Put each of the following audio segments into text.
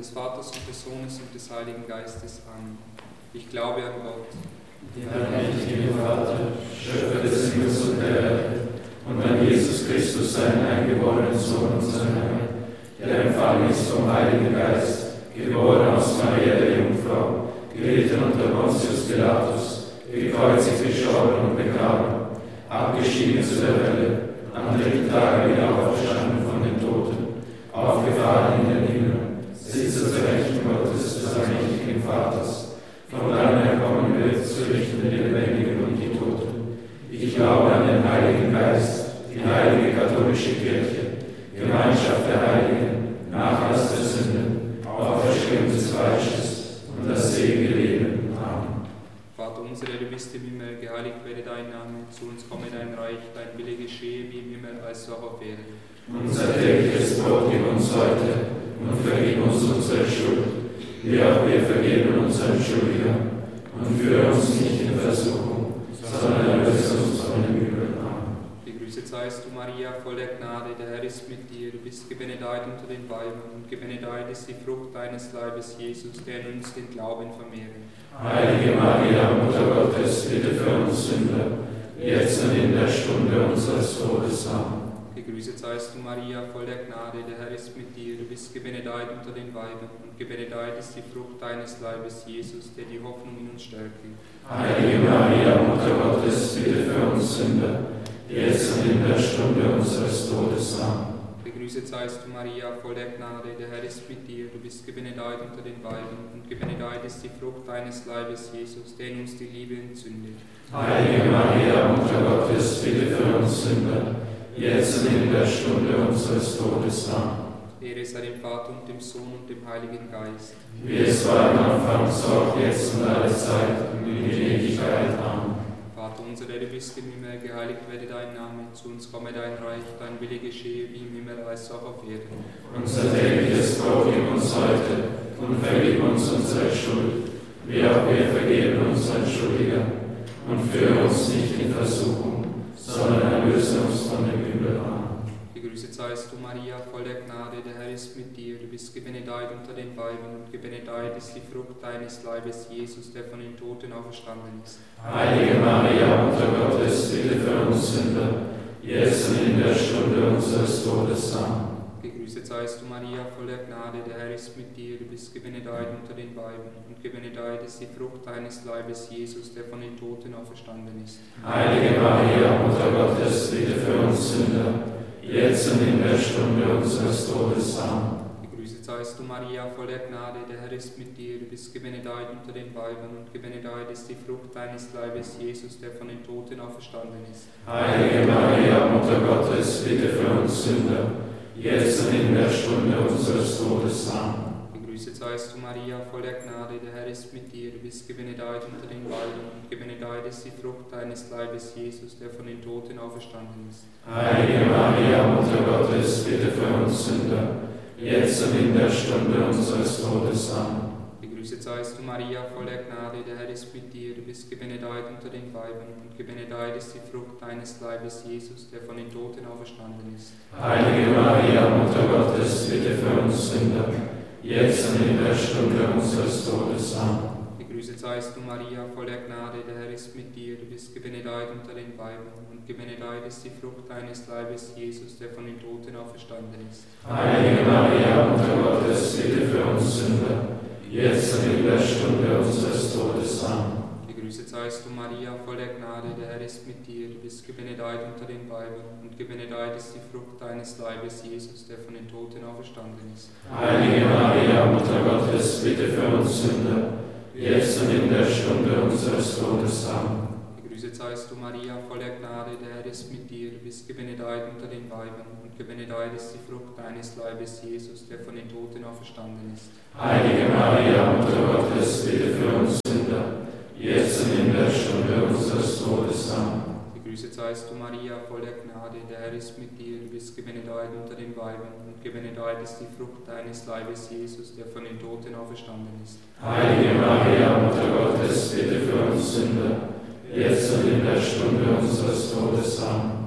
des Vaters und des Sohnes und des Heiligen Geistes. Amen. Ich glaube an Gott, den allmächtigen Vater, Schöpfer des Himmels und der Erde, und an Jesus Christus, seinen eingeborenen Sohn, unseren Herrn, der empfangen ist vom Heiligen Geist, geboren aus Maria der Jungfrau, gelitten unter Pontius Pilatus, gekreuzigt, gestorben und begraben, abgestiegen zu der Hölle, am dritten Tage wieder auferstanden von den Toten, aufgefahren in den Himmel, sitzt zur Rechten Gottes des allmächtigen Vaters, von dann er kommen wird, zu richten die Lebendigen und die Toten. Ich glaube an den Heiligen Geist, die heilige katholische Kirche, Gemeinschaft der Heiligen, Nachlass der Sünden, Auferstehung des Fleisches und das ewige Leben. Amen. Vater unser, der du bist im Himmel, geheiligt werde dein Name, zu uns komme dein Reich, dein Wille geschehe wie im Himmel, als auch auf Erden. Unser tägliches Brot gib uns heute und vergib uns unsere Schuld, wie auch wir vergeben unseren Schuldigern, und führe uns nicht in Versuchung, sondern erlöse uns von dem Übel. Amen. Gegrüßet seist du, Maria, voll der Gnade, der Herr ist mit dir. Du bist gebenedeit unter den Weibern, und gebenedeit ist die Frucht deines Leibes, Jesus, der in uns den Glauben vermehre. Heilige Maria, Mutter Gottes, bitte für uns Sünder, jetzt und in der Stunde unseres Todes. Amen. Gegrüßet seist du, Maria, voll der Gnade, der Herr ist mit dir. Du bist gebenedeit unter den Weibern, und gebenedeit ist die Frucht deines Leibes, Jesus, der die Hoffnung in uns stärke. Heilige Maria, Mutter Gottes, bitte für uns Sünder, jetzt und in der Stunde unseres Todes. Amen. Gegrüßet seist du, Maria, voll der Gnade, der Herr ist mit dir. Du bist gebenedeit unter den Weibern, und gebenedeit ist die Frucht deines Leibes, Jesus, der in uns die Liebe entzündet. Heilige Maria, Mutter Gottes, bitte für uns Sünder, jetzt und in der Stunde unseres Todes. Amen. Ehre sei dem Vater und dem Sohn und dem Heiligen Geist. Wie es war im Anfang, so auch jetzt und alle Zeit und in Ewigkeit. Amen. Vater unser, der du bist im Himmel, geheiligt werde dein Name, zu uns komme dein Reich, dein Wille geschehe wie im Himmel, als auch auf Erden. Unser tägliches Brot gib uns heute und vergib uns unsere Schuld, wie auch wir vergeben unseren Schuldigern, und führe uns nicht in Versuchung, sondern erlöse uns von dem Übel. Amen. Gegrüßet seist du, Maria, voll der Gnade, der Herr ist mit dir. Du bist gebenedeit unter den Weibern, und gebenedeit ist die Frucht deines Leibes, Jesus, der von den Toten auferstanden ist. Heilige Maria, Mutter Gottes, bitte für uns Sünder, jetzt und in der Stunde unseres Todes. Amen. Gegrüßet seist du, Maria, voll der Gnade, der Herr ist mit dir. Du bist gebenedeit unter den Weibern, und gebenedeit ist die Frucht deines Leibes, Jesus, der von den Toten auferstanden ist. Heilige Maria, Mutter Gottes, bitte für uns Sünder, jetzt und in der Stunde unseres Todes. Amen. Gegrüßet seist du, Maria, voll der Gnade, der Herr ist mit dir. Du bist gebenedeit unter den Weibern, und gebenedeit ist die Frucht deines Leibes, Jesus, der von den Toten auferstanden ist. Heilige Maria, Mutter Gottes, bitte für uns Sünder, jetzt und in der Stunde unseres Todes. Amen. Gegrüßet seist du, Maria, voll der Gnade, der Herr ist mit dir. Du bist gebenedeit unter den Weibern, und gebenedeit ist die Frucht deines Leibes, Jesus, der von den Toten auferstanden ist. Heilige Maria, Mutter Gottes, bitte für uns Sünder, jetzt und in der Stunde unseres Todes. Amen. Gegrüßet seist du, Maria, voll der Gnade, der Herr ist mit dir. Du bist gebenedeit unter den Weibern, und gebenedeit ist die Frucht deines Leibes, Jesus, der von den Toten auferstanden ist. Heilige Maria, Mutter Gottes, bitte für uns Sünder, jetzt und in der Stunde unseres Todes. Amen. Gegrüßet seist du, Maria, voll der Gnade, der Herr ist mit dir. Du bist gebenedeit unter den Weibern, und gebenedeit ist die Frucht deines Leibes, Jesus, der von den Toten auferstanden ist. Heilige Maria, Mutter Gottes, bitte für uns Sünder, jetzt und in der Stunde unseres Todes. Amen. Gegrüßet seist du, Maria, voll der Gnade, der Herr ist mit dir. Du bist gebenedeit unter den Weibern, und gebenedeit ist die Frucht deines Leibes, Jesus, der von den Toten auferstanden ist. Heilige Maria, Mutter Gottes, bitte für uns Sünder, jetzt und in der Stunde unseres Todes. Amen. Gegrüßet seist du, Maria, voll der Gnade, der Herr ist mit dir. Du bist gebenedeit unter den Weibern, und gebenedeit ist die Frucht deines Leibes, Jesus, der von den Toten auferstanden ist. Heilige Maria, Mutter Gottes, bitte für uns Sünder, jetzt und in der Stunde unseres Todes. Amen. Gegrüßet seist du, Maria, voll der Gnade, der Herr ist mit dir. Du bist gebenedeit unter den Weibern, und gebenedeit ist die Frucht deines Leibes, Jesus, der von den Toten auferstanden ist. Heilige Maria, Mutter Gottes, bitte für uns Sünder, jetzt und in der Stunde unseres Todes. Amen.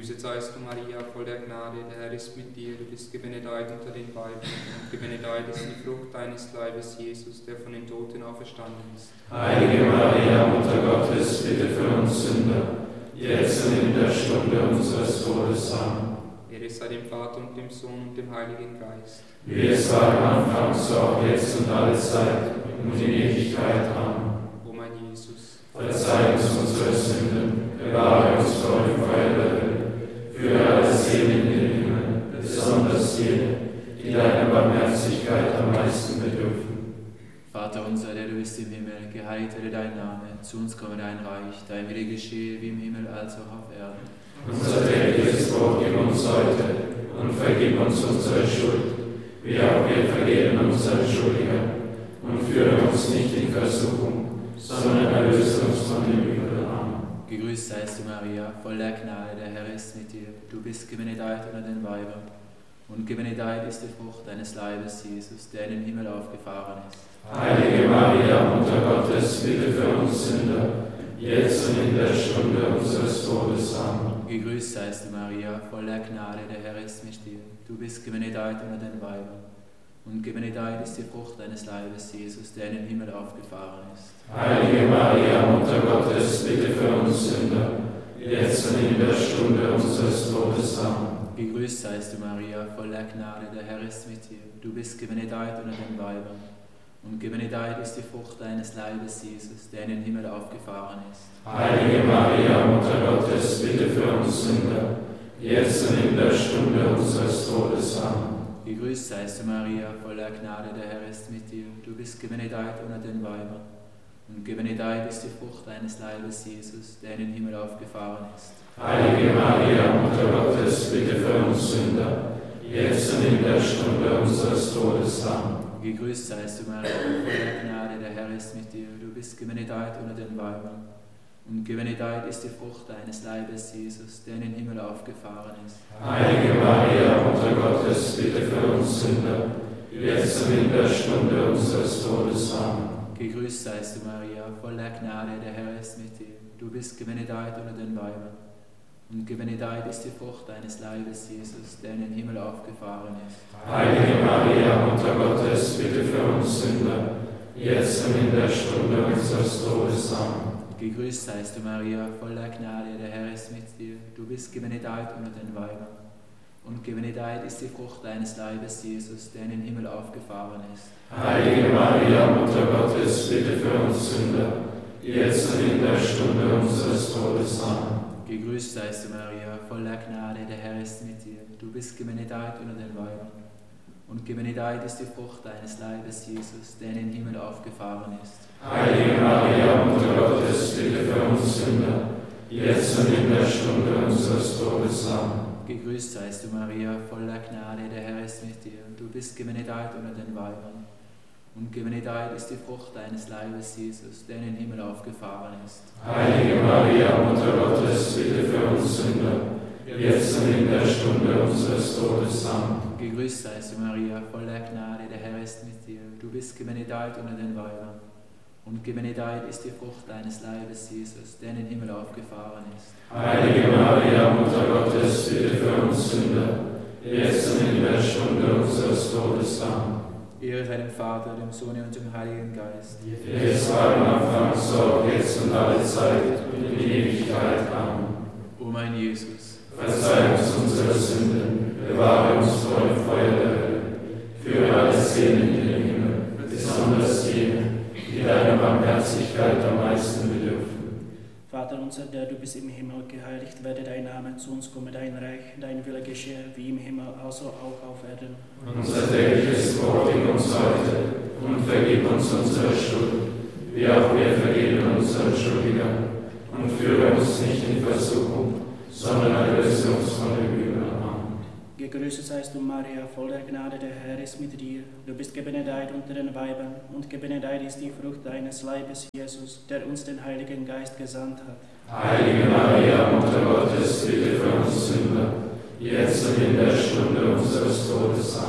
Gegrüßet seist du, Maria, voll der Gnade, der Herr ist mit dir. Du bist gebenedeit unter den Weibern, und gebenedeit ist die Frucht deines Leibes, Jesus, der von den Toten auferstanden ist. Heilige Maria, Mutter Gottes, bitte für uns Sünder, jetzt und in der Stunde unseres Todes. Amen. Ehre sei dem Vater und dem Sohn und dem Heiligen Geist. Wie es war am Anfang, so auch jetzt und alle Zeit und in Ewigkeit. Amen. O mein Jesus, Verzeih uns unsere Sünden, bewahre uns vor dem Feuer der Hölle, führe alle Seelen in den Himmel, besonders jene, die deiner Barmherzigkeit am meisten bedürfen. Vater unser, der du bist im Himmel, geheiligt werde dein Name, zu uns komme dein Reich, dein Wille geschehe wie im Himmel als auch auf Erden. Unser tägliches Brot gib uns heute und vergib uns unsere Schuld, wie auch wir vergeben unseren Schuldigern. Und führe uns nicht in Versuchung, sondern erlöse uns von dem Übel. Amen. Gegrüßt seist du, Maria, voll der Gnade, der Herr ist mit dir. Du bist gebenedeit unter den Weibern, und gebenedeit ist die Frucht deines Leibes, Jesus, der in den Himmel aufgefahren ist. Heilige Maria, Mutter Gottes, bitte für uns Sünder, jetzt und in der Stunde unseres Todes. Amen. Gegrüßt seist du, Maria, voll der Gnade, der Herr ist mit dir. Du bist gebenedeit unter den Weibern, und gebenedeit ist die Frucht deines Leibes, Jesus, der in den Himmel aufgefahren ist. Heilige Maria, Mutter Gottes, bitte für uns Sünder, jetzt und in der Stunde unseres Todes. Amen. Gegrüßt seist du, Maria, voll der Gnade, der Herr ist mit dir. Du bist gebenedeit unter den Weibern, und gebenedeit ist die Frucht deines Leibes, Jesus, der in den Himmel aufgefahren ist. Heilige Maria, Mutter Gottes, bitte für uns Sünder, jetzt und in der Stunde unseres Todes. Amen. Gegrüßt seist du, Maria, voll der Gnade, der Herr ist mit dir. Du bist gebenedeit unter den Weibern, und gebenedeit ist die Frucht deines Leibes, Jesus, der in den Himmel aufgefahren ist. Heilige Maria, Mutter Gottes, bitte für uns Sünder, jetzt und in der Stunde unseres Todes. Amen. Gegrüßt seist du, Maria, voll der Gnade, der Herr ist mit dir. Du bist gebenedeit unter den Weibern, und gebenedeit ist die Frucht deines Leibes, Jesus, der in den Himmel aufgefahren ist. Heilige Maria, Mutter Gottes, bitte für uns Sünder, jetzt und in der Stunde unseres Todes. Amen. Gegrüßt seist du, Maria, voll der Gnade, der Herr ist mit dir. Du bist gebenedeit unter den Weibern, und gebenedeit ist die Frucht deines Leibes, Jesus, der in den Himmel aufgefahren ist. Heilige Maria, Mutter Gottes, bitte für uns Sünder, jetzt und in der Stunde unseres Todes. Amen. Gegrüßt seist du, Maria, voll der Gnade, der Herr ist mit dir. Du bist gebenedeit unter den Weibern, und gebenedeit ist die Frucht deines Leibes, Jesus, der in den Himmel aufgefahren ist. Heilige Maria, Mutter Gottes, bitte für uns Sünder, jetzt und in der Stunde unseres Todes. Amen. Gegrüßt seist du, Maria, voll der Gnade, der Herr ist mit dir. Du bist gebenedeit unter den Weibern, und gebenedeit ist die Frucht deines Leibes, Jesus, der in den Himmel aufgefahren ist. Heilige Maria, Mutter Gottes, bitte für uns Sünder, jetzt und in der Stunde unseres Todes. Amen. Gegrüßt seist du, Maria, voll der Gnade, der Herr ist mit dir. Du bist gebenedeit unter den Weibern, und gebenedeit ist die Frucht deines Leibes, Jesus, der in den Himmel aufgefahren ist. Heilige Maria, Mutter Gottes, bitte für uns Sünder, jetzt und in der Stunde unseres Todes. Amen. Gegrüßt seist du, Maria, voll der Gnade, der Herr ist mit dir. Du bist gebenedeit unter den Weibern, und gebenedeit ist die Frucht deines Leibes, Jesus, der in den Himmel aufgefahren ist. Heilige Maria, Mutter Gottes, bitte für uns Sünder, jetzt und in der Stunde unseres Todes. Amen. Ehre sei dem Vater, dem Sohn und dem Heiligen Geist. Es war am Anfang, so auch jetzt und alle Zeit und in Ewigkeit. Amen. O mein Jesus, Verzeih uns unsere Sünden, bewahre uns vor dem Feuer der Hölle, führe alle Seelen in den Himmel, besonders jene, die deiner Barmherzigkeit am meisten bedürfen. Vater unser, der du bist im Himmel, geheiligt werde dein Name, zu uns komme dein Reich, dein Wille geschehe, wie im Himmel, also auch auf Erden. Unser tägliches Brot gib uns heute und vergib uns unsere Schuld, wie auch wir vergeben unseren Schuldigern. Und führe uns nicht in Versuchung, sondern erlöse uns von dem Übel. Amen. Gegrüßet seist du, Maria, voll der Gnade, der Herr ist mit dir. Du bist gebenedeit unter den Weibern, und gebenedeit ist die Frucht deines Leibes, Jesus, der uns den Heiligen Geist gesandt hat. Heilige Maria, Mutter Gottes, bitte für uns Sünder, jetzt und in der Stunde unseres Todes. Amen.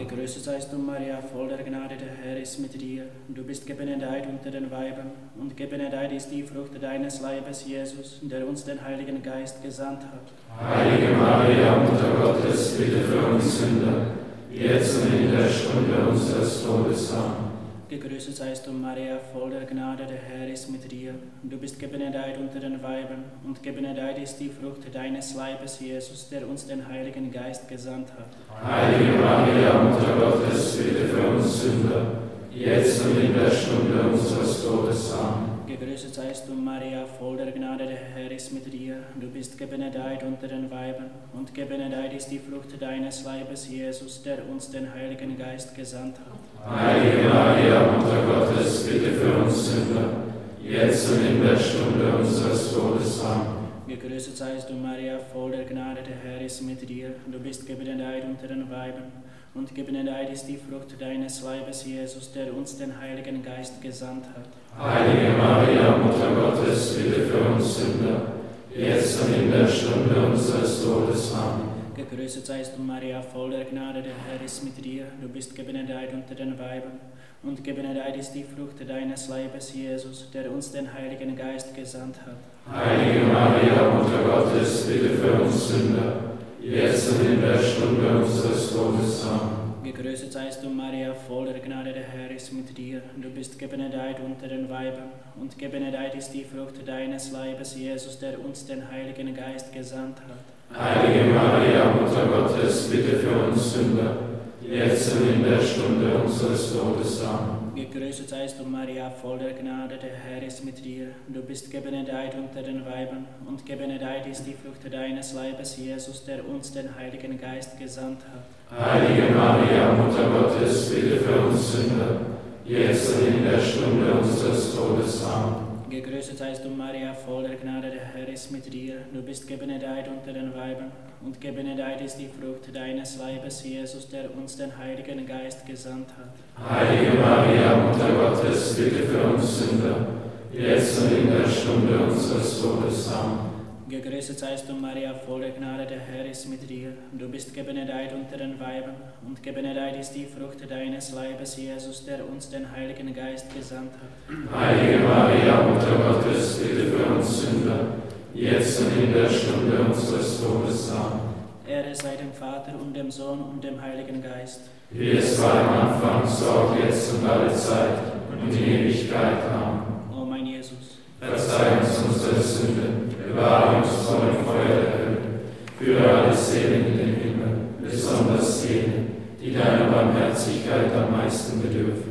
Gegrüßet seist du, Maria, voll der Gnade, der Herr ist mit dir. Du bist gebenedeit unter den Weibern, und gebenedeit ist die Frucht deines Leibes, Jesus, der uns den Heiligen Geist gesandt hat. Heilige Maria, Mutter Gottes, bitte für uns Sünder, jetzt und in der Stunde unseres Todes. Amen. Gegrüßet seist du, Maria, voll der Gnade, der Herr ist mit dir. Du bist gebenedeit unter den Weibern, und gebenedeit ist die Frucht deines Leibes, Jesus, der uns den Heiligen Geist gesandt hat. Heilige Maria, Mutter Gottes, bitte für uns Sünder, jetzt und in der Stunde unseres Todes. Amen. Gegrüßet seist du, Maria, voll der Gnade, der Herr ist mit dir. Du bist gebenedeit unter den Weibern, und gebenedeit ist die Frucht deines Leibes, Jesus, der uns den Heiligen Geist gesandt hat. Heilige Maria, Mutter Gottes, bitte für uns Sünder, jetzt und in der Stunde unseres Todes. Amen. Gegrüßet seist du, Maria, voll der Gnade, der Herr ist mit dir. Du bist gebenedeit unter den Weibern, und gebenedeit ist die Frucht deines Leibes, Jesus, der uns den Heiligen Geist gesandt hat. Heilige Maria, Mutter Gottes, bitte für uns Sünder, jetzt und in der Stunde unseres Todes. Amen. Gegrüßet seist du, Maria, voll der Gnade, der Herr ist mit dir. Du bist gebenedeit unter den Weibern, und gebenedeit ist die Frucht deines Leibes, Jesus, der uns den Heiligen Geist gesandt hat. Heilige Maria, Mutter Gottes, bitte für uns Sünder, jetzt und in der Stunde unseres Todes. Amen. Gegrüßet seist du, Maria, voll der Gnade, der Herr ist mit dir. Du bist gebenedeit unter den Weibern, und gebenedeit ist die Frucht deines Leibes, Jesus, der uns den Heiligen Geist gesandt hat. Heilige Maria, Mutter Gottes, bitte für uns Sünder, jetzt und in der Stunde unseres Todes. Amen. Gegrüßet seist du, Maria, voll der Gnade, der Herr ist mit dir. Du bist gebenedeit unter den Weibern, und gebenedeit ist die Frucht deines Leibes, Jesus, der uns den Heiligen Geist gesandt hat. Heilige Maria, Mutter Gottes, bitte für uns Sünder, jetzt und in der Stunde unseres Todes. Amen. Gegrüßet seist du, Maria, voll der Gnade, der Herr ist mit dir. Du bist gebenedeit unter den Weibern, und gebenedeit ist die Frucht deines Leibes, Jesus, der uns den Heiligen Geist gesandt hat. Heilige Maria, Mutter Gottes, bitte für uns Sünder, jetzt und in der Stunde unseres Todes. Amen. Gegrüßet seist du, Maria, voll der Gnade, der Herr ist mit dir. Du bist gebenedeit unter den Weibern, und gebenedeit ist die Frucht deines Leibes, Jesus, der uns den Heiligen Geist gesandt hat. Heilige Maria, Mutter Gottes, bitte für uns Sünder, jetzt und in der Stunde unseres Todes. Amen. Ehre sei dem Vater und dem Sohn und dem Heiligen Geist. Wie es war am Anfang, so auch jetzt und alle Zeit und in Ewigkeit. Amen. O mein Jesus, verzeih uns unsere Sünden, bewahre uns vor dem Feuer der Hölle, führe alle Seelen in den Himmel, besonders jene, die deiner Barmherzigkeit am meisten bedürfen.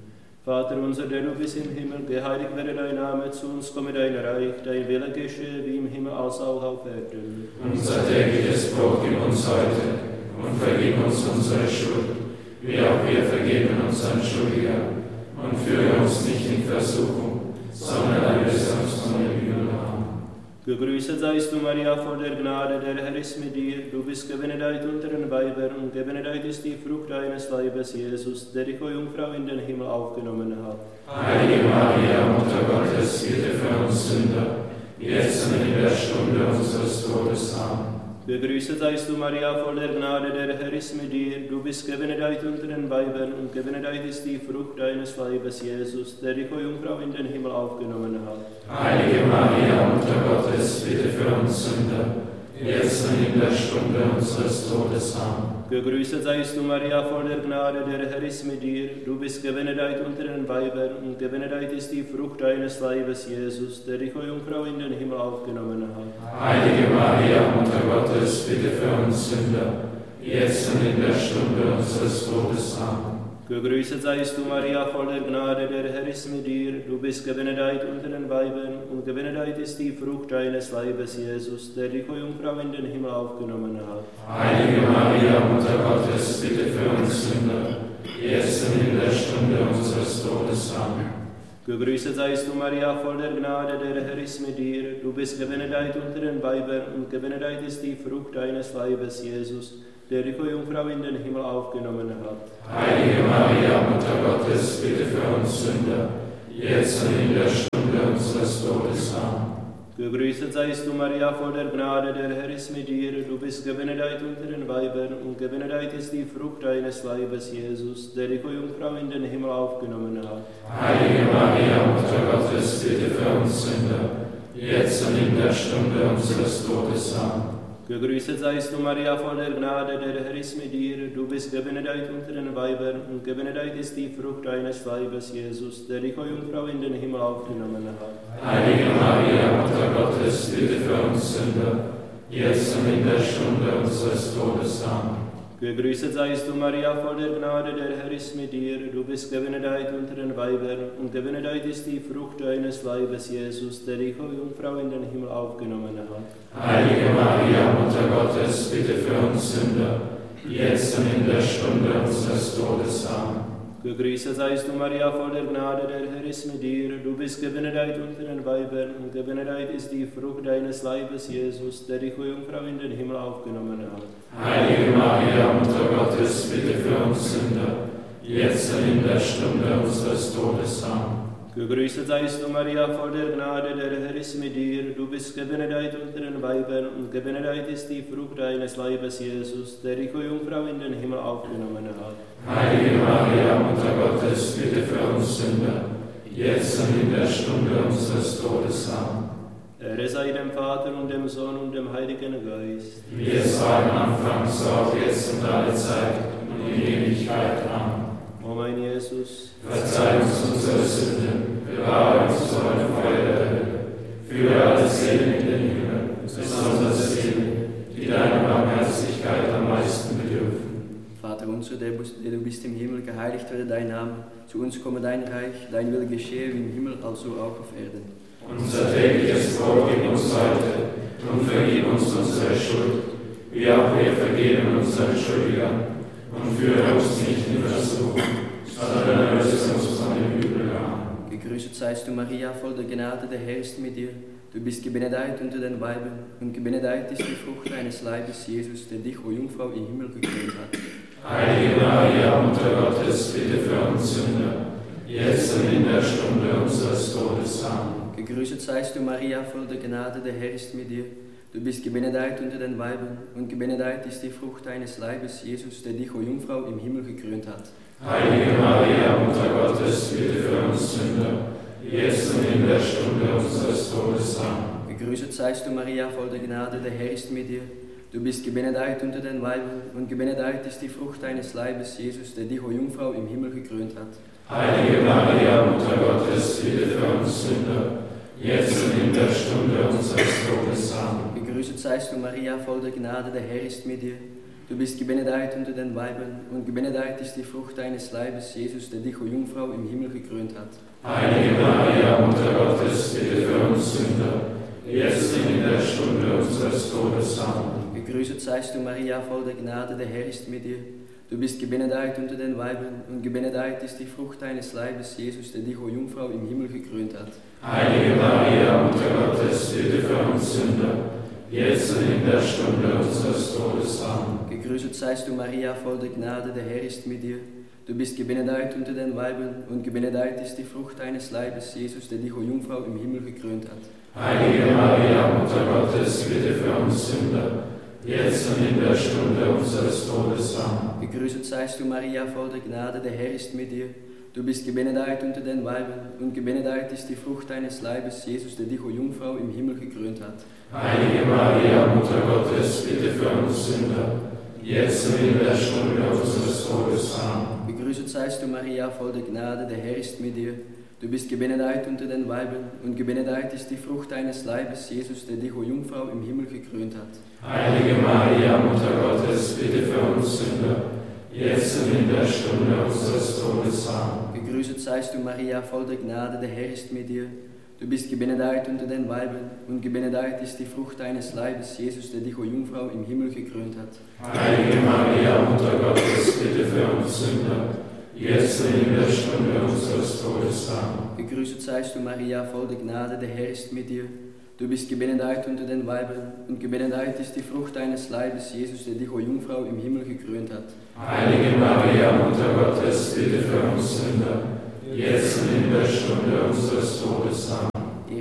Vater unser, der du bist im Himmel, geheiligt werde dein Name, zu uns komme dein Reich, dein Wille geschehe wie im Himmel als auch auf Erden. Unser tägliches Brot gib uns heute und vergib uns unsere Schuld, wie auch wir vergeben unseren Schuldigern, und führe uns nicht in Versuchung, sondern erlöse uns von dem Übel. Amen. Gegrüßet seist du, Maria, voll der Gnade, der Herr ist mit dir. Du bist gebenedeit unter den Weibern, und gebenedeit ist die Frucht deines Leibes, Jesus, der dich, o Jungfrau, in den Himmel aufgenommen hat. Heilige Maria, Mutter Gottes, bitte für uns Sünder, jetzt und in der Stunde unseres Todes. Amen. Gegrüßet seist du, Maria, voll der Gnade, der Herr ist mit dir. Du bist gebenedeit unter den Weibern, und gebenedeit ist die Frucht deines Leibes, Jesus, der dich, o Jungfrau, in den Himmel aufgenommen hat. Heilige Maria, Mutter Gottes, bitte für uns Sünder, jetzt und in der Stunde unseres Todes. Amen. Gegrüßet seist du, Maria, voll der Gnade, der Herr ist mit dir. Du bist gebenedeit unter den Weibern, und gebenedeit ist die Frucht deines Leibes, Jesus, der dich, o Jungfrau, in den Himmel aufgenommen hat. Heilige Maria, Mutter Gottes, bitte für uns Sünder, jetzt und in der Stunde unseres Todes. Amen. Gegrüßet seist du, Maria, voll der Gnade, der Herr ist mit dir. Du bist gebenedeit unter den Weibern, und gebenedeit ist die Frucht deines Leibes, Jesus, der dich, o Jungfrau, in den Himmel aufgenommen hat. Heilige Maria, Mutter Gottes, bitte für uns Sünder, jetzt und in der Stunde unseres Todes. Amen. Gegrüßet seist du, Maria, voll der Gnade, der Herr ist mit dir. Du bist gebenedeit unter den Weibern, und gebenedeit ist die Frucht deines Leibes, Jesus, der dich, o Jungfrau, in den Himmel aufgenommen hat. Heilige Maria, Mutter Gottes, bitte für uns Sünder, jetzt und in der Stunde unseres Todes. Amen. Gegrüßet seist du, Maria, voll der Gnade, der Herr ist mit dir. Du bist gebenedeit unter den Weibern und gebenedeit ist die Frucht deines Leibes, Jesus, der dich, o Jungfrau, in den Himmel aufgenommen hat. Heilige Maria, Mutter Gottes, bitte für uns Sünder, jetzt und in der Stunde unseres Todes. Amen. Gegrüßet seist du, Maria, voll der Gnade, der Herr ist mit dir. Du bist gebenedeit unter den Weibern und gebenedeit ist die Frucht deines Leibes, Jesus, der dich, o Jungfrau, in den Himmel aufgenommen hat. Heilige Maria, Mutter Gottes, bitte für uns Sünder, jetzt und in der Stunde unseres Todes. Amen. Gegrüßet seist du, Maria, voll der Gnade, der Herr ist mit dir. Du bist gebenedeit unter den Weibern und gebenedeit ist die Frucht deines Leibes, Jesus, der dich, o Jungfrau, in den Himmel aufgenommen hat. Heilige Maria, Mutter Gottes, bitte für uns Sünder, jetzt und in der Stunde unseres Todes. Amen. Gegrüßet seist du, Maria, voll der Gnade, der Herr ist mit dir. Du bist gebenedeit unter den Weibern und gebenedeit ist die Frucht deines Leibes, Jesus, der dich, o Jungfrau, in den Himmel aufgenommen hat. Heilige Maria, Mutter Gottes, bitte für uns Sünder, jetzt und in der Stunde unseres Todes. Amen. Gegrüßet seist du, Maria, voll der Gnade, der Herr ist mit dir. Du bist gebenedeit unter den Weibern und gebenedeit ist die Frucht deines Leibes, Jesus, der dich, o Jungfrau, in den Himmel aufgenommen hat. Heilige Maria, Mutter Gottes, bitte für uns Sünder, jetzt und in der Stunde unseres Todes. Amen. Ehre sei dem Vater und dem Sohn und dem Heiligen Geist. Wie es war im Anfang, so auch jetzt und alle Zeit und in Ewigkeit. Amen. O mein Jesus, Verzeih uns unsere Sünden, bewahre uns vor dem Feuer der Hölle, führe alle Seelen in den Himmel, besonders diejenigen, die deiner Barmherzigkeit am meisten bedürfen. Vater unser, der du bist im Himmel, geheiligt werde dein Name. Zu uns komme dein Reich, dein Wille geschehe wie im Himmel, also auch auf Erden. Unser tägliches Brot gib uns heute und vergib uns unsere Schuld, wie auch wir vergeben unseren Schuldigern. Und führe uns nicht in Versuchung, sondern erlöse uns von dem Übel. Amen. Gegrüßet seist du, Maria, voll der Gnade, der Herr ist mit dir. Du bist gebenedeit unter den Weibern, und gebenedeit ist die Frucht deines Leibes, Jesus, der dich, o Jungfrau, im Himmel gekrönt hat. Heilige Maria, Mutter Gottes, bitte für uns Sünder, jetzt und in der Stunde unseres Todes. Amen. Gegrüßet seist du, Maria, voll der Gnade, der Herr ist mit dir. Du bist gebenedeit unter den Weibern, und gebenedeit ist die Frucht deines Leibes, Jesus, der dich, o Jungfrau, im Himmel gekrönt hat. Heilige Maria, Mutter Gottes, bitte für uns Sünder, jetzt und in der Stunde unseres Todes. Amen. Gegrüßet seist du, Maria, voll der Gnade, der Herr ist mit dir. Du bist gebenedeit unter den Weibern, und gebenedeit ist die Frucht deines Leibes, Jesus, der dich, o Jungfrau, im Himmel gekrönt hat. Heilige Maria, Mutter Gottes, bitte für uns Sünder, jetzt und in der Stunde unseres Todes. Amen. Gegrüßet seist du, Maria, voll der Gnade, der Herr ist mit dir. Du bist gebenedeit unter den Weibern, und gebenedeit ist die Frucht deines Leibes, Jesus, der dich, o Jungfrau, im Himmel gekrönt hat. Heilige Maria, Mutter Gottes, bitte für uns Sünder, jetzt und in der Stunde unseres Todes. Amen. Gegrüßet seist du, Maria, voll der Gnade, der Herr ist mit dir. Du bist gebenedeit unter den Weibern, und gebenedeit ist die Frucht deines Leibes, Jesus, der dich, o Jungfrau, im Himmel gekrönt hat. Heilige Maria, Mutter Gottes, bitte für uns Sünder, jetzt und in der Stunde unseres Todes. Amen. Gegrüßet seist du, Maria, voll der Gnade, der Herr ist mit dir. Du bist gebenedeit unter den Weibern, und gebenedeit ist die Frucht deines Leibes, Jesus, der dich, o Jungfrau, im Himmel gekrönt hat. Heilige Maria, Mutter Gottes, bitte für uns Sünder, jetzt und in der Stunde unseres Todes. Amen. Gegrüßet seist du, Maria, voll der Gnade, der Herr ist mit dir. Du bist gebenedeit unter den Weibern, und gebenedeit ist die Frucht deines Leibes, Jesus, der dich, o Jungfrau, im Himmel gekrönt hat. Heilige Maria, Mutter Gottes, bitte für uns Sünder, jetzt und in der Stunde unseres Todes. Amen. Gegrüßet seist du, Maria, voll der Gnade, der Herr ist mit dir. Du bist gebenedeit unter den Weibern, und gebenedeit ist die Frucht deines Leibes, Jesus, der dich, o Jungfrau, im Himmel gekrönt hat. Heilige Maria, Mutter Gottes, bitte für uns Sünder, jetzt und in der Stunde unseres Todes. Amen. Gegrüßet seist du, Maria, voll der Gnade, der Herr ist mit dir. Du bist gebenedeit unter den Weibern, und gebenedeit ist die Frucht deines Leibes, Jesus, der dich, o Jungfrau, im Himmel gekrönt hat. Heilige Maria, Mutter Gottes, bitte für uns Sünder, jetzt und in der Stunde unseres Todes. Amen. Gegrüßet seist du, Maria, voll der Gnade, der Herr ist mit dir. Du bist gebenedeit unter den Weibern, und gebenedeit ist die Frucht deines Leibes, Jesus, der dich, o Jungfrau, im Himmel gekrönt hat. Heilige Maria, Mutter Gottes, bitte für uns Sünder, jetzt und in der Stunde unseres Todes. Amen. Ehre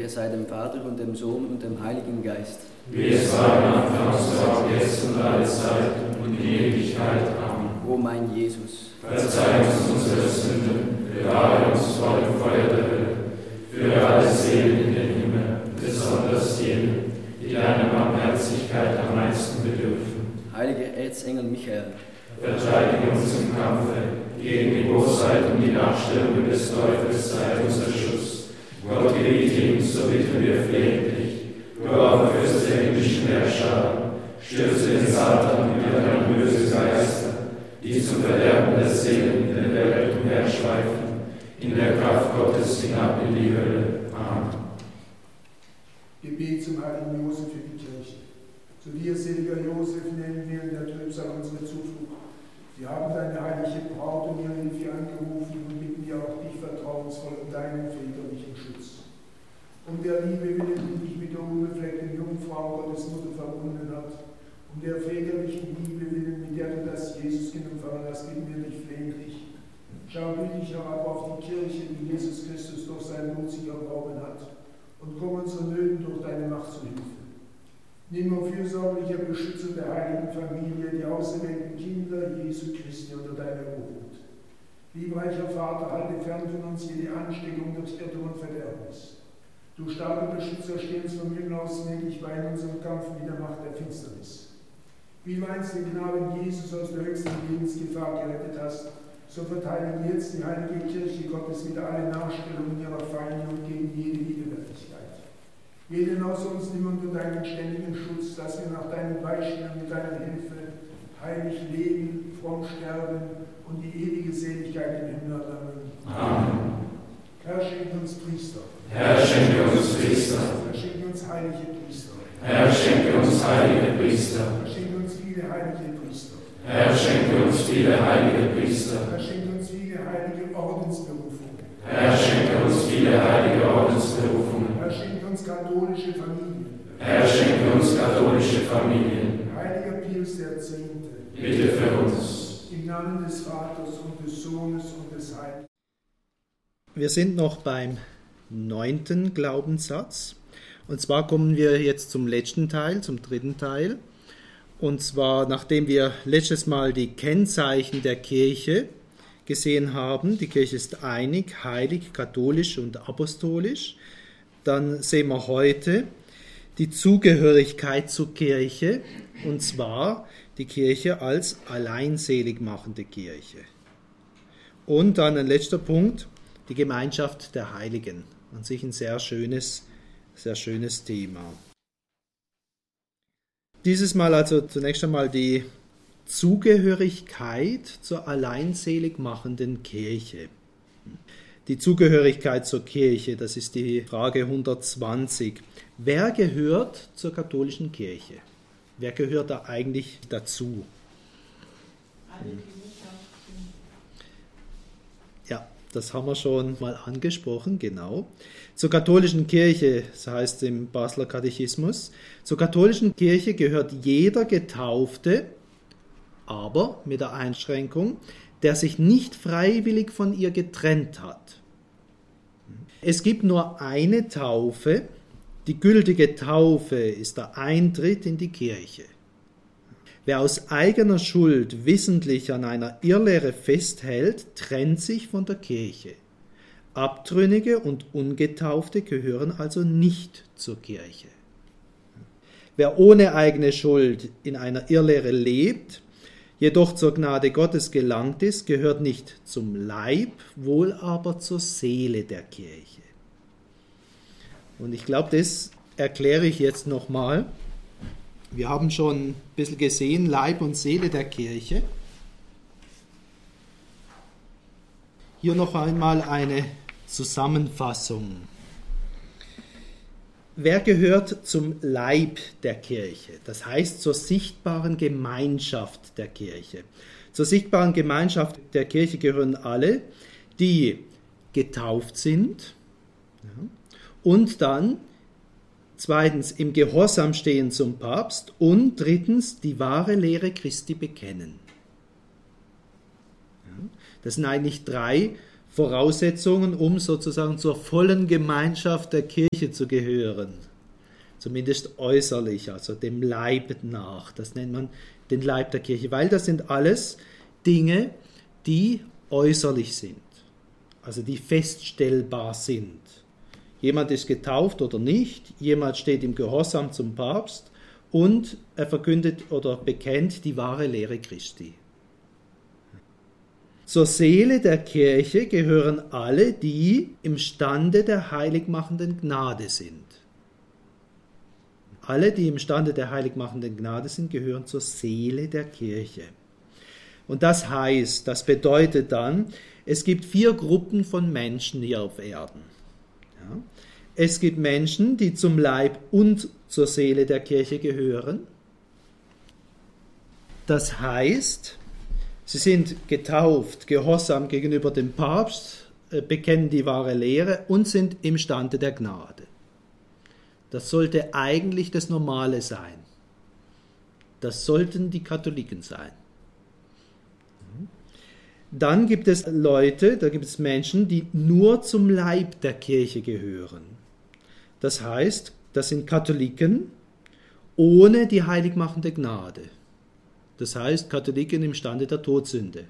sei dem Vater und dem Sohn und dem Heiligen Geist. Wie es war am Anfang, so auch jetzt und alle Zeit und in Ewigkeit. Amen. O mein Jesus, Verzeih uns unsere Sünden, bewahre uns vor dem Feuer der Hölle, führe alle Seelen in den Himmel, besonders jene, die deiner Barmherzigkeit am meisten bedürfen. heiliger Erzengel Michael, Verteidige uns im Kampfe gegen die Bosheit und die Nachstellungen des Teufels, sei unser Schutz. Gott gebiete ihm, so bitten wir flehentlich. Du aber Fürst der himmlischen Herrscher, stürze den Satan und alle böse Geister, die zum Verderben der Seelen in der Welt umherschweifen, in der Kraft Gottes hinab in die Hölle. Amen. Gebet zum heiligen Josef für die Kirche. Zu dir, seliger Josef, nehmen wir in der Trübsal unsere Zuflucht. Wir haben deine heilige Braut um ihre Hilfe angerufen und bitten dir auch dich vertrauensvoll um deinen väterlichen Schutz. Um der Liebe willen, die dich mit der unbefleckten Jungfrau Gottes Mutter verbunden hat, um der väterlichen Liebe willen, mit der du das Jesuskind empfangen hast, bitten wir dich flehentlich. Schau gütig herab auf die Kirche, die Jesus Christus durch sein Blut sich erworben hat, und komm unseren Nöten durch deine Macht zu Hilfe. Nimm, o fürsorglicher Beschützer der heiligen Familie, die auserwählten Kinder Jesu Christi unter deine Obhut. Liebreicher Vater, halte fern von uns jede Ansteckung durch Irrtum und Verderbnis. Du starker Beschützer, steh uns vom Himmel aus gnädig bei in unserem Kampf mit der Macht der Finsternis. Wie du einst den Knaben Jesus aus der höchsten Lebensgefahr gerettet hast, so verteile jetzt die heilige Kirche Gottes wieder alle Nachstellungen ihrer Feinde und gegen jede Widerwärtigkeit. Jeden aus uns nimm unter deinen ständigen Schutz, dass wir nach deinem Beispiel und mit deiner Hilfe heilig leben, fromm sterben und die ewige Seligkeit im Himmel erlangen. Amen. Herr, schenke uns Priester. Herr, schenke uns Priester. Herr, schenke uns heilige Priester. Herr, schenke uns heilige Priester. Herr, schenke uns viele heilige Priester. Herr, schenke uns viele heilige Priester. Herr, schenke uns viele heilige Ordensberufungen. Herr, schenke uns viele heilige Ordensberufungen. Herr, schenke uns katholische Familien. Herr, schenke uns katholische Familien. Heiliger Pius X., Bitte für uns. im Namen des Vaters und des Sohnes und des Heiligen. Wir sind noch beim 9. Glaubenssatz. Und zwar kommen wir jetzt zum letzten Teil, zum 3. Teil. Und zwar, nachdem wir letztes Mal die Kennzeichen der Kirche gesehen haben, die Kirche ist einig, heilig, katholisch und apostolisch, dann sehen wir heute die Zugehörigkeit zur Kirche, und zwar die Kirche als alleinselig machende Kirche. Und dann ein letzter Punkt, die Gemeinschaft der Heiligen. An sich ein sehr schönes Thema. Dieses Mal also zunächst einmal die Zugehörigkeit zur alleinselig machenden Kirche. Die Zugehörigkeit zur Kirche, das ist die Frage 120. Wer gehört zur katholischen Kirche? Wer gehört da eigentlich dazu? Ja, das haben wir schon mal angesprochen, genau. Zur katholischen Kirche, das heißt im Basler Katechismus, zur katholischen Kirche gehört jeder Getaufte, aber mit der Einschränkung, der sich nicht freiwillig von ihr getrennt hat. Es gibt nur eine Taufe. Die gültige Taufe ist der Eintritt in die Kirche. Wer aus eigener Schuld wissentlich an einer Irrlehre festhält, trennt sich von der Kirche. Abtrünnige und Ungetaufte gehören also nicht zur Kirche. Wer ohne eigene Schuld in einer Irrlehre lebt, jedoch zur Gnade Gottes gelangt ist, gehört nicht zum Leib, wohl aber zur Seele der Kirche. Und ich glaube, das erkläre ich jetzt nochmal. Wir haben schon ein bisschen gesehen, Leib und Seele der Kirche. Hier noch einmal eine Zusammenfassung. Wer gehört zum Leib der Kirche? Das heißt zur sichtbaren Gemeinschaft der Kirche. Zur sichtbaren Gemeinschaft der Kirche gehören alle, die getauft sind und dann zweitens im Gehorsam stehen zum Papst und drittens die wahre Lehre Christi bekennen. Das sind eigentlich 3 Voraussetzungen, um sozusagen zur vollen Gemeinschaft der Kirche zu gehören. Zumindest äußerlich, also dem Leib nach. Das nennt man den Leib der Kirche, weil das sind alles Dinge, die äußerlich sind, also die feststellbar sind. Jemand ist getauft oder nicht, jemand steht im Gehorsam zum Papst und er verkündet oder bekennt die wahre Lehre Christi. Zur Seele der Kirche gehören alle, die imstande der heiligmachenden Gnade sind. Alle, die imstande der heiligmachenden Gnade sind, gehören zur Seele der Kirche. Und das heißt, das bedeutet dann, es gibt 4 Gruppen von Menschen hier auf Erden. Ja. Es gibt Menschen, die zum Leib und zur Seele der Kirche gehören. Das heißt, sie sind getauft, gehorsam gegenüber dem Papst, bekennen die wahre Lehre und sind imstande der Gnade. Das sollte eigentlich das Normale sein. Das sollten die Katholiken sein. Dann gibt es Leute, da gibt es Menschen, die nur zum Leib der Kirche gehören. Das heißt, das sind Katholiken ohne die heiligmachende Gnade. Das heißt, Katholiken im Stande der Todsünde.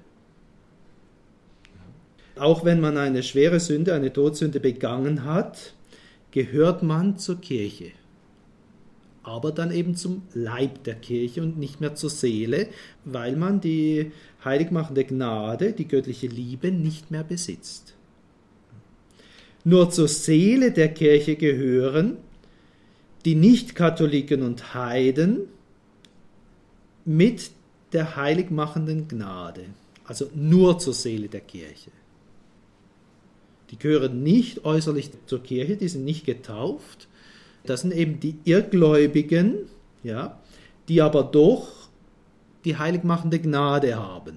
Auch wenn man eine schwere Sünde, eine Todsünde begangen hat, gehört man zur Kirche. Aber dann eben zum Leib der Kirche und nicht mehr zur Seele, weil man die heiligmachende Gnade, die göttliche Liebe, nicht mehr besitzt. Nur zur Seele der Kirche gehören die Nicht-Katholiken und Heiden mit der heiligmachenden Gnade, also nur zur Seele der Kirche. Die gehören nicht äußerlich zur Kirche, die sind nicht getauft. Das sind eben die Irrgläubigen, ja, die aber doch die heiligmachende Gnade haben.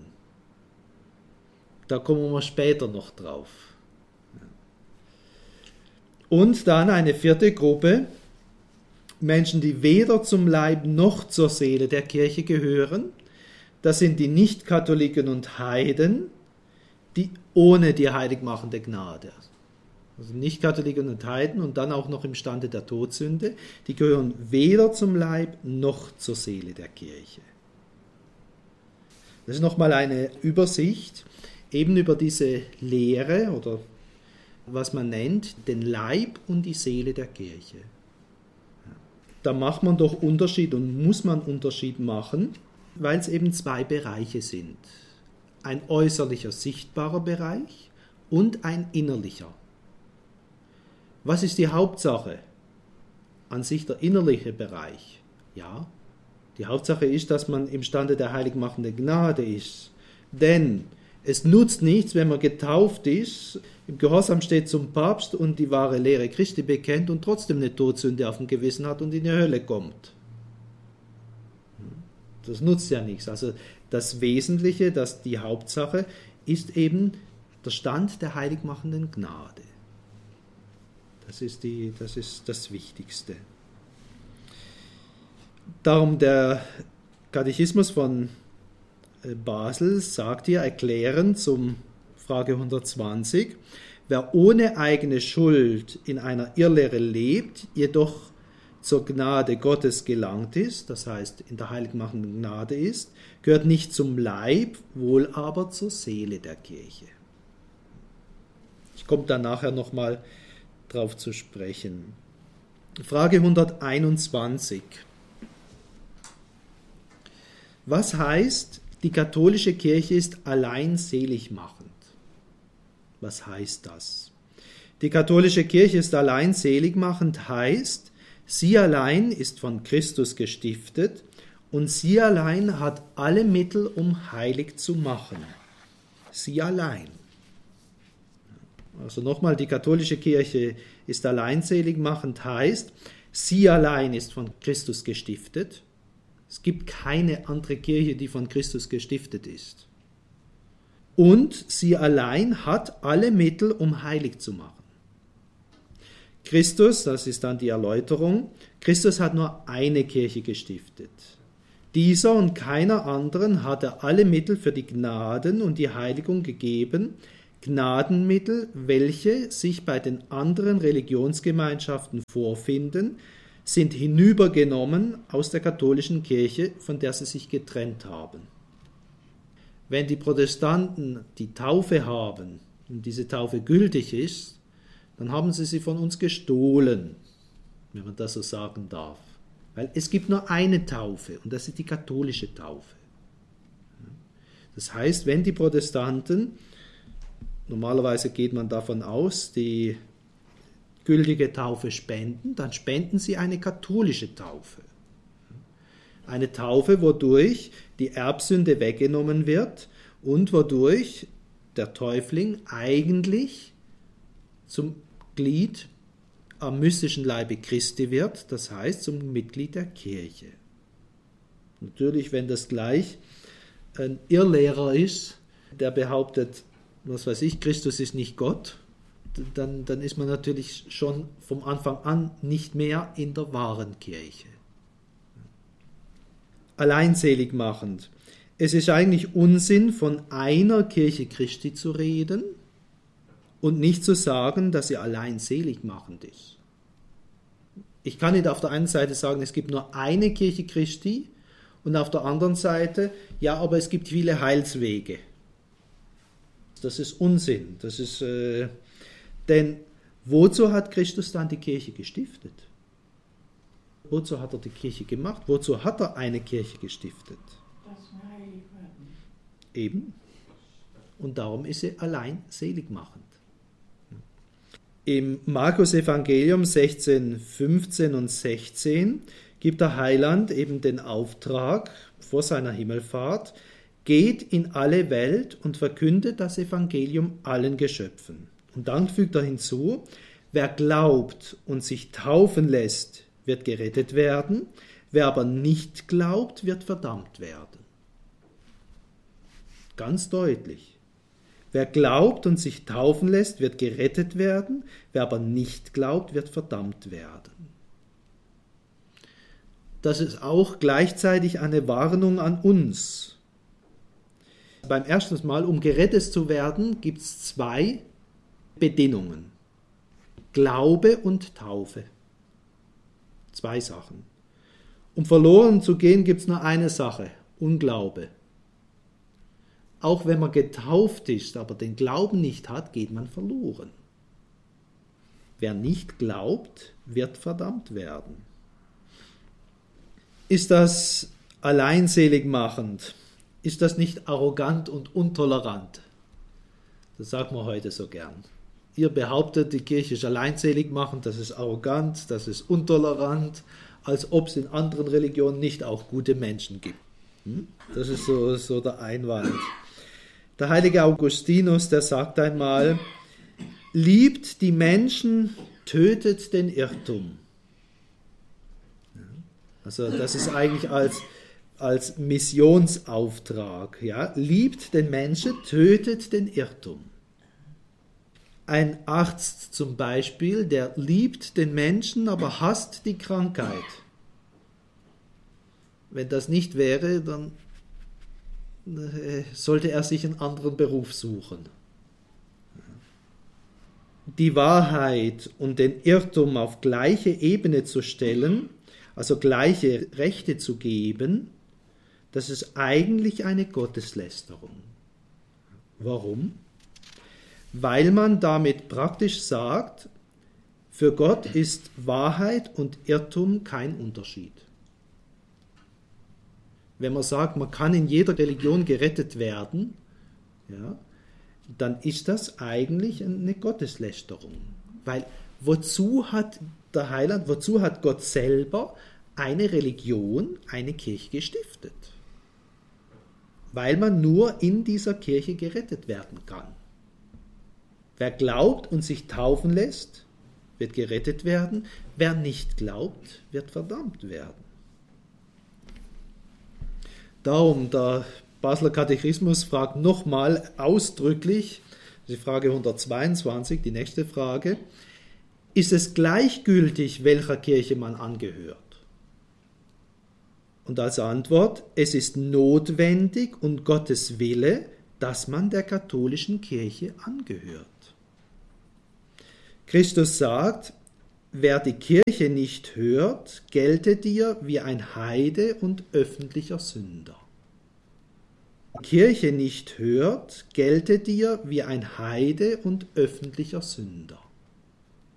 Da kommen wir später noch drauf. Und dann eine 4. Gruppe, Menschen, die weder zum Leib noch zur Seele der Kirche gehören. Das sind die Nicht-Katholiken und Heiden, die ohne die heiligmachende Gnade, also Nicht-Katholiken und Heiden und dann auch noch im Stande der Todsünde, die gehören weder zum Leib noch zur Seele der Kirche. Das ist nochmal eine Übersicht eben über diese Lehre oder was man nennt, den Leib und die Seele der Kirche. Da macht man doch Unterschied und muss man Unterschied machen, weil es eben 2 Bereiche sind. Ein äußerlicher, sichtbarer Bereich und ein innerlicher. Was ist die Hauptsache? An sich der innerliche Bereich. Ja, die Hauptsache ist, dass man imstande der heiligmachenden Gnade ist. Denn es nutzt nichts, wenn man getauft ist, im Gehorsam steht zum Papst und die wahre Lehre Christi bekennt und trotzdem eine Todsünde auf dem Gewissen hat und in die Hölle kommt. Das nutzt ja nichts. Also das Wesentliche, die Hauptsache, ist eben der Stand der heiligmachenden Gnade. Das ist das Wichtigste. Darum der Katechismus von Basel sagt hier erklärend zum Frage 120, wer ohne eigene Schuld in einer Irrlehre lebt, jedoch zur Gnade Gottes gelangt ist, das heißt in der heiligmachenden Gnade ist, gehört nicht zum Leib, wohl aber zur Seele der Kirche. Ich komme da nachher nochmal drauf zu sprechen. Frage 121. Was heißt, die katholische Kirche ist allein seligmachend? Was heißt das? Die katholische Kirche ist allein seligmachend heißt, sie allein ist von Christus gestiftet und sie allein hat alle Mittel, um heilig zu machen. Sie allein. Also nochmal, die katholische Kirche ist allein seligmachend heißt, sie allein ist von Christus gestiftet. Es gibt keine andere Kirche, die von Christus gestiftet ist. Und sie allein hat alle Mittel, um heilig zu machen. Christus, das ist dann die Erläuterung, Christus hat nur eine Kirche gestiftet. Dieser und keiner anderen hat er alle Mittel für die Gnaden und die Heiligung gegeben, Gnadenmittel, welche sich bei den anderen Religionsgemeinschaften vorfinden, sind hinübergenommen aus der katholischen Kirche, von der sie sich getrennt haben. Wenn die Protestanten die Taufe haben und diese Taufe gültig ist, dann haben sie von uns gestohlen, wenn man das so sagen darf. Weil es gibt nur eine Taufe und das ist die katholische Taufe. Das heißt, wenn die Protestanten, normalerweise geht man davon aus, die gültige Taufe spenden, dann spenden sie eine katholische Taufe. Eine Taufe, wodurch die Erbsünde weggenommen wird und wodurch der Täufling eigentlich zum Glied am mystischen Leibe Christi wird, das heißt zum Mitglied der Kirche. Natürlich, wenn das gleich ein Irrlehrer ist, der behauptet, was weiß ich, Christus ist nicht Gott, dann ist man natürlich schon vom Anfang an nicht mehr in der wahren Kirche. Alleinselig machend. Es ist eigentlich Unsinn, von einer Kirche Christi zu reden und nicht zu sagen, dass sie allein selig machend ist. Ich kann nicht auf der einen Seite sagen, es gibt nur eine Kirche Christi und auf der anderen Seite, ja, aber es gibt viele Heilswege. Das ist Unsinn. Das ist, denn wozu hat Christus dann die Kirche gestiftet? Wozu hat er die Kirche gemacht? Wozu hat er eine Kirche gestiftet? Eben. Und darum ist sie allein selig machend. Im Markus-Evangelium 16, 15 und 16 gibt der Heiland eben den Auftrag vor seiner Himmelfahrt: Geht in alle Welt und verkündet das Evangelium allen Geschöpfen. Und dann fügt er hinzu: Wer glaubt und sich taufen lässt, wird gerettet werden. Wer aber nicht glaubt, wird verdammt werden. Ganz deutlich. Wer glaubt und sich taufen lässt, wird gerettet werden. Wer aber nicht glaubt, wird verdammt werden. Das ist auch gleichzeitig eine Warnung an uns. Beim ersten Mal, um gerettet zu werden, gibt es 2 Bedingungen. Glaube und Taufe. 2 Sachen. Um verloren zu gehen, gibt es nur eine Sache: Unglaube. Auch wenn man getauft ist, aber den Glauben nicht hat, geht man verloren. Wer nicht glaubt, wird verdammt werden. Ist das alleinselig machend? Ist das nicht arrogant und intolerant? Das sagt man heute so gern. Ihr behauptet, die Kirche ist alleinselig machend, das ist arrogant, das ist intolerant, als ob es in anderen Religionen nicht auch gute Menschen gibt. Das ist so der Einwand. Der heilige Augustinus, der sagt einmal: Liebt die Menschen, tötet den Irrtum. Also das ist eigentlich als Missionsauftrag. Ja? Liebt den Menschen, tötet den Irrtum. Ein Arzt zum Beispiel, der liebt den Menschen, aber hasst die Krankheit. Wenn das nicht wäre, dann sollte er sich einen anderen Beruf suchen. Die Wahrheit und den Irrtum auf gleiche Ebene zu stellen, also gleiche Rechte zu geben, das ist eigentlich eine Gotteslästerung. Warum? Weil man damit praktisch sagt, für Gott ist Wahrheit und Irrtum kein Unterschied. Wenn man sagt, man kann in jeder Religion gerettet werden, ja, dann ist das eigentlich eine Gotteslästerung. Weil wozu hat der Heiland, wozu hat Gott selber eine Religion, eine Kirche gestiftet? Weil man nur in dieser Kirche gerettet werden kann. Wer glaubt und sich taufen lässt, wird gerettet werden. Wer nicht glaubt, wird verdammt werden. Darum, der Basler Katechismus fragt nochmal ausdrücklich, die Frage 122, die nächste Frage: Ist es gleichgültig, welcher Kirche man angehört? Und als Antwort: Es ist notwendig und Gottes Wille, dass man der katholischen Kirche angehört. Christus sagt, wer die Kirche nicht hört, gelte dir wie ein Heide und öffentlicher Sünder. Die Kirche nicht hört, gelte dir wie ein Heide und öffentlicher Sünder.